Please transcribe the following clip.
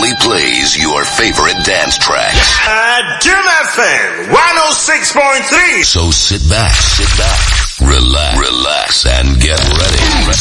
only plays your favorite dance tracks. Jim FM 106.3. So sit back, relax, and get ready.